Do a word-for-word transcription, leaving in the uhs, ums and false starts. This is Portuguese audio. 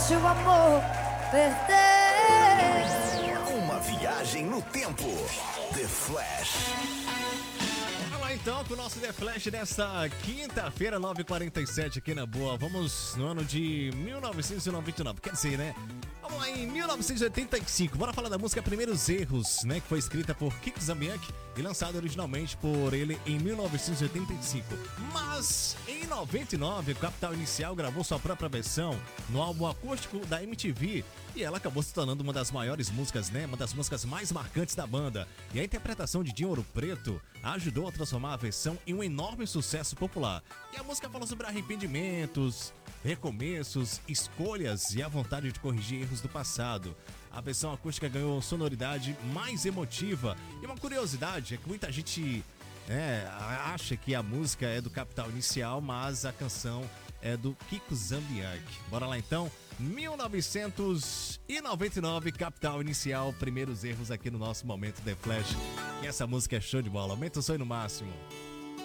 deixe o amor perder. Uma viagem no tempo. The Flash. Vamos lá então com o nosso The Flash desta quinta-feira, nove e quarenta e sete aqui na Boa. Vamos no ano de mil novecentos e noventa e nove, quer dizer, né? Vamos lá em mil novecentos e oitenta e cinco, bora falar da música Primeiros Erros, né? Que foi escrita por Kiko Zambianchi e lançada originalmente por ele em mil novecentos e oitenta e cinco. Mas em noventa e nove, o Capital Inicial gravou sua própria versão no álbum acústico da M T V e ela acabou se tornando uma das maiores músicas, né? Uma das músicas mais marcantes da banda. E a interpretação de Dinho Ouro Preto ajudou a transformar a versão em um enorme sucesso popular. E a música fala sobre arrependimentos, recomeços, escolhas e a vontade de corrigir erros do passado. A versão acústica ganhou sonoridade mais emotiva. E uma curiosidade é que muita gente é, acha que a música é do Capital Inicial, mas a canção é do Kiko Zambianchi. Bora lá então? mil novecentos e noventa e nove, Capital Inicial, Primeiros Erros aqui no nosso Momento The Flash. E essa música é show de bola. Aumenta o som no máximo.